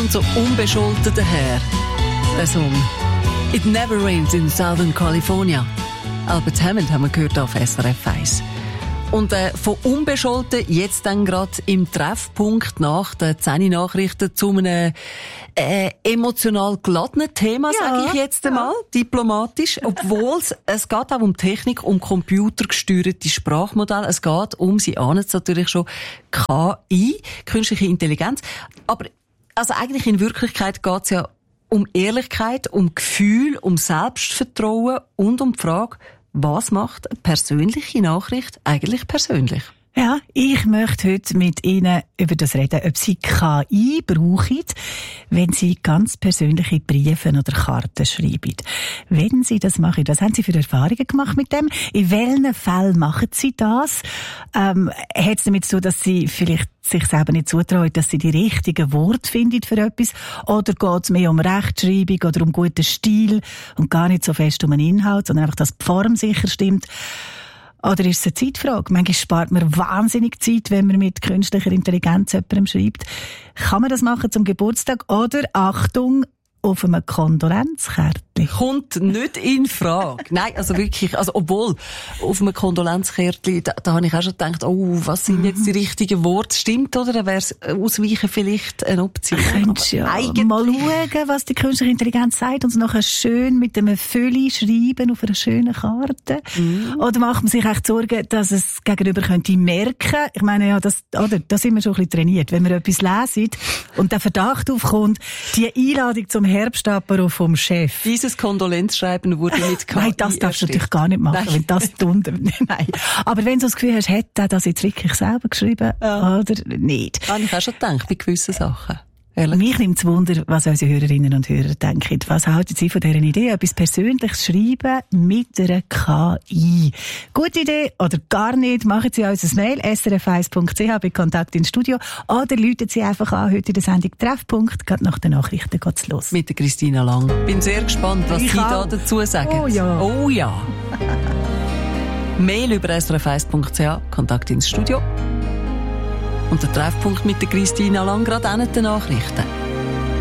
kommt so unbescholten daher. Der Song. It never rains in Southern California. Albert Hammond haben wir gehört auf SRF 1. Und von unbescholten jetzt dann gerade im Treffpunkt nach den 10 Nachrichten zu einem emotional geladenen Thema, sage ich jetzt einmal, diplomatisch. Obwohl es geht auch um Technik, um computergesteuerte Sprachmodelle. Es geht um, Sie ahnen es natürlich schon, KI, künstliche Intelligenz. Aber also eigentlich in Wirklichkeit geht es ja um Ehrlichkeit, um Gefühl, um Selbstvertrauen und um die Frage, was macht eine persönliche Nachricht eigentlich persönlich? Ja, ich möchte heute mit Ihnen über das reden, ob Sie KI brauchen, wenn Sie ganz persönliche Briefe oder Karten schreiben. Wenn Sie das machen, was haben Sie für Erfahrungen gemacht mit dem? In welchen Fällen machen Sie das? Hat es damit zu tun, dass Sie vielleicht sich selber nicht zutrauen, dass Sie die richtigen Worte finden für etwas? Oder geht es mehr um Rechtschreibung oder um guten Stil und gar nicht so fest um einen Inhalt, sondern einfach, dass die Form sicher stimmt? Oder ist es eine Zeitfrage? Manchmal spart man wahnsinnig Zeit, wenn man mit künstlicher Intelligenz jemandem schreibt. Kann man das machen zum Geburtstag? Oder, Achtung, auf einem Kondolenzkärtchen? Kommt nicht in Frage. Nein, also wirklich, also obwohl, auf einem Kondolenzkärtchen, da habe ich auch schon gedacht, oh, was sind jetzt die richtigen Worte? Stimmt, oder? Dann wäre es Ausweichen vielleicht eine Option. Könntest ja mal schauen, was die künstliche Intelligenz sagt und es nachher schön mit einem Fülle schreiben auf einer schönen Karte. Oder macht man sich echt Sorgen, dass es gegenüber könnte merken? Ich meine, ja, da sind wir schon ein bisschen trainiert. Wenn wir etwas lesen und der Verdacht aufkommt, die Einladung zum Herbstapero vom Chef. Dieses Kondolenzschreiben wurde mit KI Nein, das darfst du natürlich gar nicht machen, wenn das Nein. Aber wenn du das Gefühl hast, hätte er das jetzt wirklich selber geschrieben oder nicht? Habe ich auch schon gedacht, bei gewissen Sachen. Ehrlich? Mich nimmt es Wunder, was unsere Hörerinnen und Hörer denken. Was halten Sie von dieser Idee? Etwas Persönliches schreiben mit einer KI. Gute Idee oder gar nicht? Machen Sie uns ein Mail, srf1.ch bei Kontakt ins Studio oder läuten Sie einfach an, heute in der Sendung Treffpunkt. Gerade nach den Nachrichten geht's los. Mit der Christina Lang. Bin sehr gespannt, was Sie da dazu sagen. Oh ja. Oh ja. Mail über srf1.ch, Kontakt ins Studio. Und der Treffpunkt mit der Christina Lang, gerade an den Nachrichten.